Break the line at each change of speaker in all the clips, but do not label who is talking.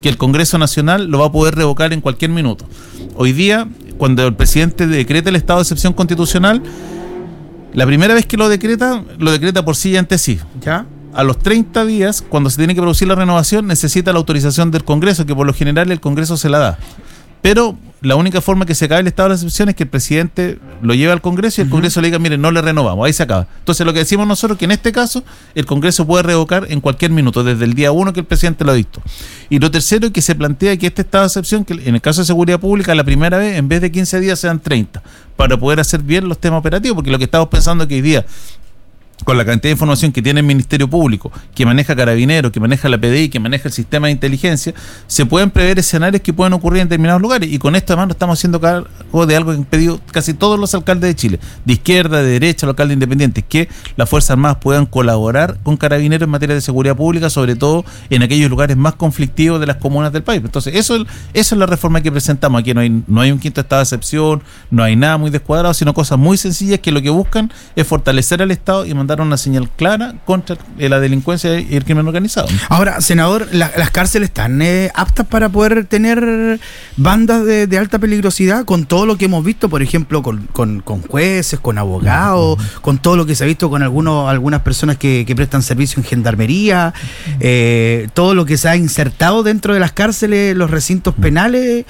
que el Congreso Nacional lo va a poder revocar en cualquier minuto. Hoy día, cuando el presidente decreta el estado de excepción constitucional, la primera vez que lo decreta por sí y ante sí.
¿Ya?
A los 30 días, cuando se tiene que producir la renovación, necesita la autorización del Congreso, que por lo general el Congreso se la da. Pero la única forma que se acabe el estado de excepción es que el presidente lo lleve al Congreso y el Congreso le diga, miren, no le renovamos, ahí se acaba. Entonces lo que decimos nosotros es que en este caso el Congreso puede revocar en cualquier minuto, desde el día 1 que el presidente lo dictó. Y lo tercero es que se plantea que este estado de excepción, que en el caso de seguridad pública, la primera vez, en vez de 15 días, sean 30, para poder hacer bien los temas operativos, porque lo que estamos pensando es que hoy día, con la cantidad de información que tiene el Ministerio Público, que maneja Carabineros, que maneja la PDI, que maneja el sistema de inteligencia, se pueden prever escenarios que pueden ocurrir en determinados lugares, y con esto además nos estamos haciendo cargo de algo que han pedido casi todos los alcaldes de Chile, de izquierda, de derecha, los alcaldes independientes, que las Fuerzas Armadas puedan colaborar con Carabineros en materia de seguridad pública, sobre todo en aquellos lugares más conflictivos de las comunas del país. Entonces, eso es la reforma que presentamos. Aquí no hay un quinto estado de excepción, no hay nada muy descuadrado, sino cosas muy sencillas que lo que buscan es fortalecer al Estado y mandar una señal clara contra la delincuencia y el crimen organizado. Ahora,
senador, ¿las cárceles están aptas para poder tener bandas de alta peligrosidad, con todo lo que hemos visto, por ejemplo, con jueces, con abogados, con todo lo que se ha visto con algunas personas que prestan servicio en gendarmería, todo lo que se ha insertado dentro de las cárceles, los recintos penales,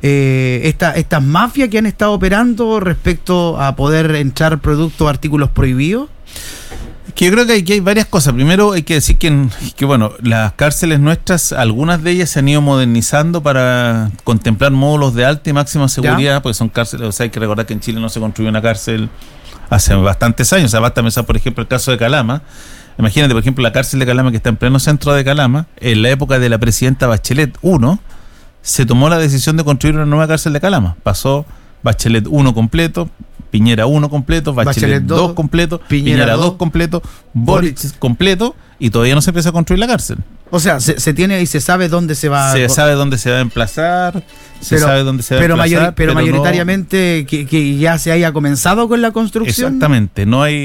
estas mafias que han estado operando respecto a poder entrar productos, artículos prohibidos?
Que yo creo que aquí hay varias cosas. Primero hay que decir que bueno, las cárceles nuestras, algunas de ellas se han ido modernizando para contemplar módulos de alta y máxima seguridad, porque son cárceles, o sea, hay que recordar que en Chile no se construyó una cárcel hace bastantes años. O sea, basta pensar, por ejemplo, el caso de Calama. Imagínate, por ejemplo, la cárcel de Calama, que está en pleno centro de Calama, en la época de la presidenta Bachelet 1, se tomó la decisión de construir una nueva cárcel de Calama. Pasó Bachelet 1 completo, Piñera 1 completo, Bachelet 2 completo, Piñera 2 completo, Boric completo, y todavía no se empieza a construir la cárcel.
O sea, se tiene y se sabe dónde se va.
Se sabe dónde se va a emplazar, pero mayoritariamente
no, que ya se haya comenzado con la construcción.
Exactamente,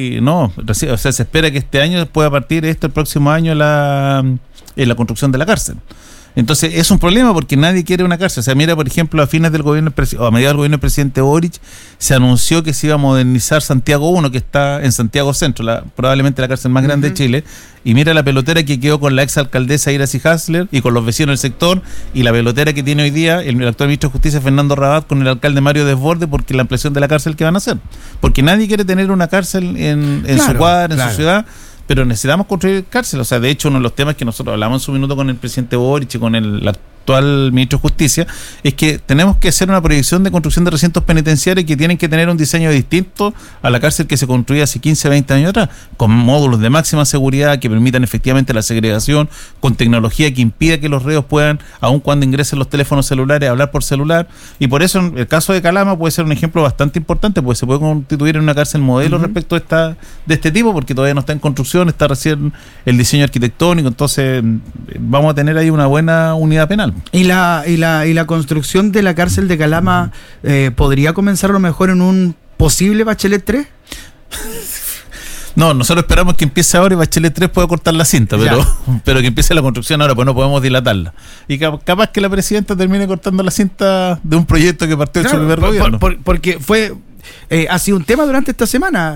o sea, se espera que este año pueda partir el próximo año la construcción de la cárcel. Entonces es un problema porque nadie quiere una cárcel. O sea, mira, por ejemplo, a fines del gobierno o a mediados del gobierno del presidente Boric, se anunció que se iba a modernizar Santiago 1, que está en Santiago Centro, probablemente la cárcel más grande de Chile. Y mira la pelotera que quedó con la exalcaldesa Iracy Hasler y con los vecinos del sector, y la pelotera que tiene hoy día el actual ministro de Justicia Fernando Rabat con el alcalde Mario Desbordes, porque la ampliación de la cárcel que van a hahacer. Porque nadie quiere tener una cárcel en su cuadra, en su ciudad. Pero necesitamos construir cárcel. O sea, de hecho, uno de los temas que nosotros hablamos en su minuto con el presidente Boric y con el actual ministro de Justicia es que tenemos que hacer una proyección de construcción de recintos penitenciarios que tienen que tener un diseño distinto a la cárcel que se construía hace 15, 20 años atrás, con módulos de máxima seguridad que permitan efectivamente la segregación, con tecnología que impida que los reos puedan, aun cuando ingresen los teléfonos celulares, hablar por celular. Y por eso el caso de Calama puede ser un ejemplo bastante importante, porque se puede constituir en una cárcel modelo respecto de este tipo, porque todavía no está en construcción, está recién el diseño arquitectónico. Entonces vamos a tener ahí una buena unidad penal.
¿Y la construcción de la cárcel de Calama podría comenzar a lo mejor en un posible Bachelet 3?
No, nosotros esperamos que empiece ahora y Bachelet 3 pueda cortar la cinta, pero que empiece la construcción ahora, pues no podemos dilatarla. Y capaz que la presidenta termine cortando la cinta de un proyecto que partió de su primer gobierno.
Porque fue... ha sido un tema durante esta semana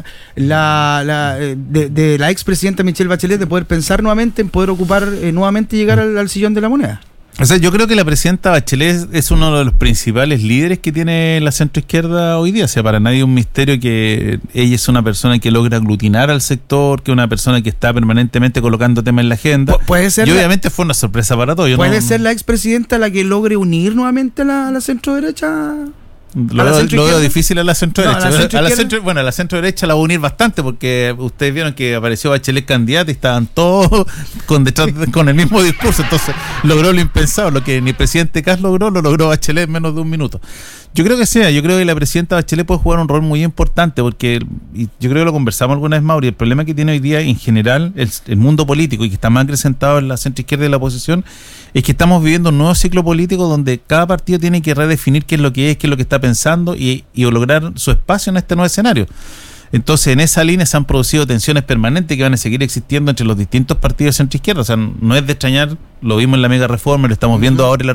de la expresidenta Michelle Bachelet, de poder pensar nuevamente en poder ocupar nuevamente y llegar al sillón de la moneda.
O sea, yo creo que la presidenta Bachelet es uno de los principales líderes que tiene la centroizquierda hoy día. O sea, para nadie es un misterio que ella es una persona que logra aglutinar al sector, que es una persona que está permanentemente colocando temas en la agenda.
Puede ser,
y obviamente fue una sorpresa para todos.
¿Puede ser la expresidenta la que logre unir nuevamente a la centroderecha?
Lo veo difícil a la centro-derecha. A la centro-derecha la va a unir bastante, porque ustedes vieron que apareció Bachelet candidata y estaban todos con el mismo discurso. Entonces logró lo impensado, lo que ni el presidente Kass lo logró Bachelet en menos de un minuto. Yo creo que la presidenta Bachelet puede jugar un rol muy importante, porque y yo creo que lo conversamos alguna vez, Mauri, el problema que tiene hoy día en general el mundo político, y que está más acrecentado en la centroizquierda y la oposición, es que estamos viviendo un nuevo ciclo político donde cada partido tiene que redefinir qué es lo que está pensando y lograr su espacio en este nuevo escenario. Entonces, en esa línea se han producido tensiones permanentes que van a seguir existiendo entre los distintos partidos de centro-izquierda. O sea, no es de extrañar, lo vimos en la mega reforma, lo estamos viendo ahora en la